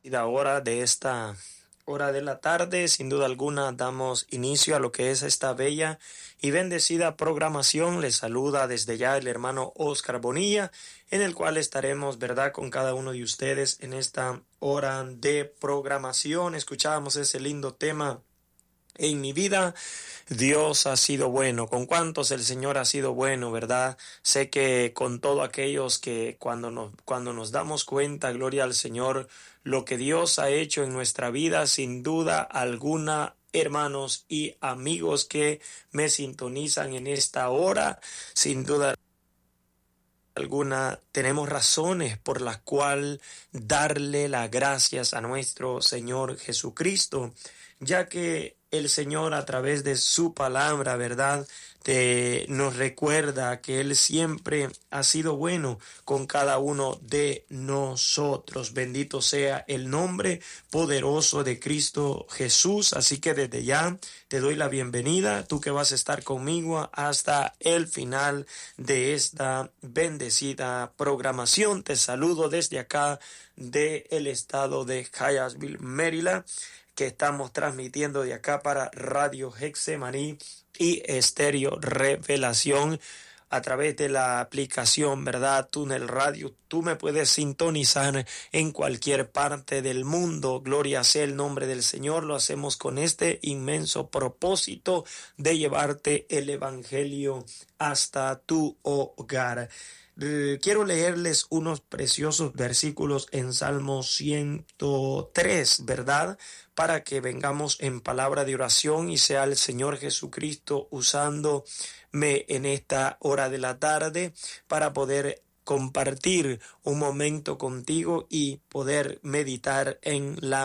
La hora de esta hora de la tarde, sin duda alguna, damos inicio a lo que es esta bella y bendecida programación. Les saluda desde ya el hermano Oscar Bonilla, en el cual estaremos, ¿verdad?, con cada uno de ustedes en esta hora de programación. Escuchábamos ese lindo tema. En mi vida, Dios ha sido bueno. ¿Con cuántos el Señor ha sido bueno, verdad? Sé que con todos aquellos que cuando nos damos cuenta, gloria al Señor, lo que Dios ha hecho en nuestra vida, sin duda alguna, hermanos y amigos que me sintonizan en esta hora, sin duda alguna, tenemos razones por las cuales darle las gracias a nuestro Señor Jesucristo, ya que el Señor a través de su palabra, ¿verdad?, nos recuerda que Él siempre ha sido bueno con cada uno de nosotros. Bendito sea el nombre poderoso de Cristo Jesús. Así que desde ya te doy la bienvenida, tú que vas a estar conmigo hasta el final de esta bendecida programación. Te saludo desde acá del estado de Hyattsville, Maryland, que estamos transmitiendo de acá para Radio Getsemaní y Estéreo Revelación a través de la aplicación, ¿verdad?, Túnel Radio. Tú me puedes sintonizar en cualquier parte del mundo. Gloria sea el nombre del Señor. Lo hacemos con este inmenso propósito de llevarte el Evangelio hasta tu hogar. Quiero leerles unos preciosos versículos en Salmo 103, ¿verdad?, para que vengamos en palabra de oración y sea el Señor Jesucristo usándome en esta hora de la tarde para poder compartir un momento contigo y poder meditar en la